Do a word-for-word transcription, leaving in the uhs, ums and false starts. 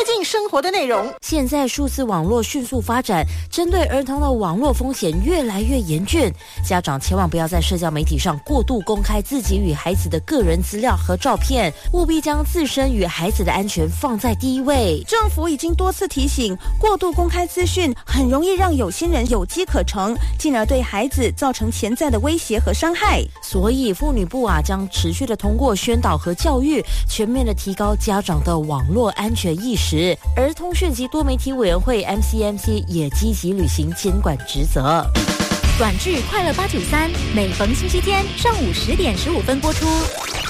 近生活的内容。 现在数字网络迅速发展，针对儿童的网络风险越来越严峻，家长千万不要在社交媒体上过度公开自己与孩子的个人资料和照片，务必将自身与孩子的安全放在第一位。 政府已经多次提醒，过度公开资讯很容易让有心人有机可乘，进而对孩子造成潜在的威胁和伤害。 所以妇女部啊，将持续的通过宣导和教育，全面的提高家长的网络安全意识。儿童讯息多媒体委员会 M C M C 也积极履行监管职责。 短剧《快乐八九三》每逢星期天上午十点十五分播出。